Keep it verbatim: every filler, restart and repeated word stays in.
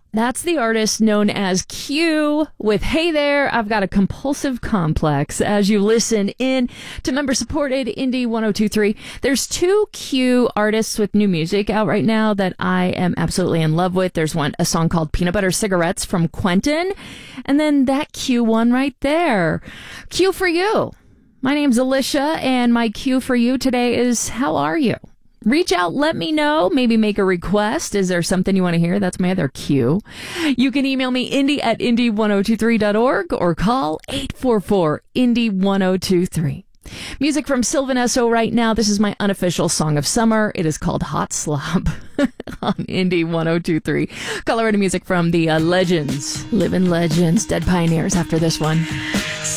That's the artist known as Q with Hey There, I've Got a Compulsive Complex. As you listen in to member-supported Indie one oh two point three, there's two Q artists with new music out right now that I am absolutely in love with. There's one, a song called Peanut Butter Cigarettes from Quentin, and then that Q one right there. Q for you. My name's Alicia, and my Q for you today is, how are you? Reach out, let me know, maybe make a request. Is there something you want to hear? That's my other cue. You can email me, indie at indie one oh two three dot org, or call eight four four, indie one oh two three. Music from Sylvan Esso right now. This is my unofficial song of summer. It is called Hot Slob on Indie one oh two three. Colorado music from the uh, Legends, Living Legends, Dead Pioneers after this one.